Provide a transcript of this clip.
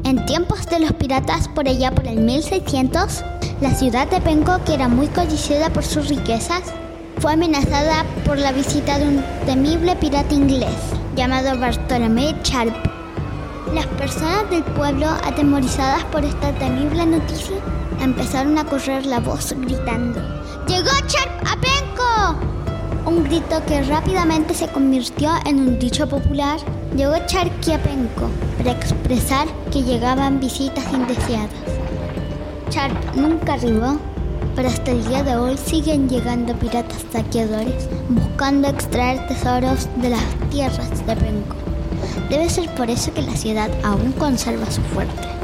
En tiempos de los piratas, por allá por el 1600, la ciudad de Penco, que era muy codiciada por sus riquezas, fue amenazada por la visita de un temible pirata inglés llamado Bartolomé Sharp. Las personas del pueblo, atemorizadas por esta temible noticia, empezaron a correr la voz gritando: ¡Llegó Sharp a Penco! Un grito que rápidamente se convirtió en un dicho popular: llegó Sharky a Penco, para expresar que llegaban visitas indeseadas. Sharp nunca arribó, pero hasta el día de hoy siguen llegando piratas saqueadores buscando extraer tesoros de las tierras de Penco. Debe ser por eso que la ciudad aún conserva su fuerte.